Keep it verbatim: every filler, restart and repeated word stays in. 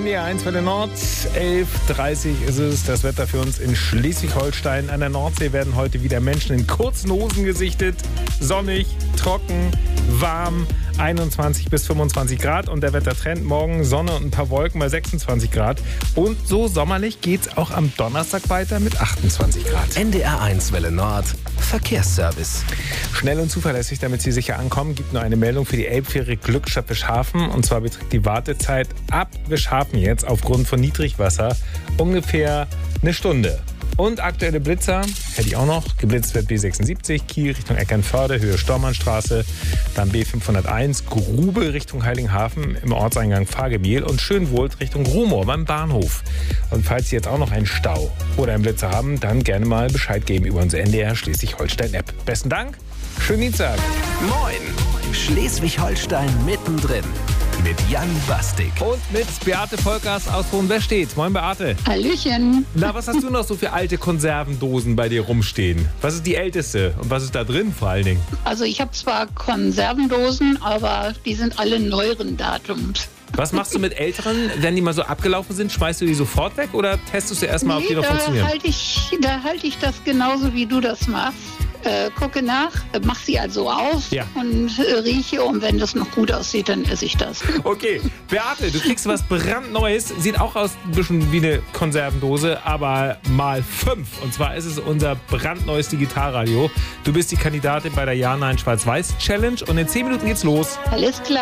N D R eins Welle Nord, elf Uhr dreißig ist es. Das Wetter für uns in Schleswig-Holstein. An der Nordsee werden heute wieder Menschen in kurzen Hosen gesichtet. Sonnig, trocken, warm, einundzwanzig bis fünfundzwanzig Grad. Und der Wettertrend morgen Sonne und ein paar Wolken bei sechsundzwanzig Grad. Und so sommerlich geht's auch am Donnerstag weiter mit achtundzwanzig Grad. N D R eins Welle Nord, Verkehrsservice. Schnell und zuverlässig, damit Sie sicher ankommen, gibt nur eine Meldung für die Elbfähre Glückstadt-Wischhafen. Und zwar beträgt die Wartezeit ab Wischhafen jetzt aufgrund von Niedrigwasser ungefähr eine Stunde. Und aktuelle Blitzer hätte ich auch noch. Geblitzt wird B sechsundsiebzig, Kiel Richtung Eckernförde, Höhe Stormannstraße. Dann B fünfhunderteins, Grube Richtung Heiligenhafen im Ortseingang Fahrgebiel und Schönwohlt Richtung Rumohr beim Bahnhof. Und falls Sie jetzt auch noch einen Stau oder einen Blitzer haben, dann gerne mal Bescheid geben über unsere N D R Schleswig-Holstein-App. Besten Dank, schönen Dienstag. Moin, Schleswig-Holstein mittendrin. Mit Jan Bastik. Und mit Beate Volkers aus Hohenwestedt. Moin Beate. Hallöchen. Na, was hast du noch so für alte Konservendosen bei dir rumstehen? Was ist die älteste und was ist da drin vor allen Dingen? Also ich habe zwar Konservendosen, aber die sind alle neueren Datums. Was machst du mit älteren, wenn die mal so abgelaufen sind? Schmeißt du die sofort weg oder testest du erstmal, nee, ob die noch da funktionieren? Halt ich, da halte ich das genauso, wie du das machst. Äh, gucke nach, mach sie also auf ja. und äh, rieche und wenn das noch gut aussieht, dann esse ich das. Okay, Beate, du kriegst was brandneues. Sieht auch aus ein bisschen wie eine Konservendose, aber mal fünf. Und zwar ist es unser brandneues Digitalradio. Du bist die Kandidatin bei der Ja-Nein-Schwarz-Weiß-Challenge und in zehn Minuten geht's los. Alles klar.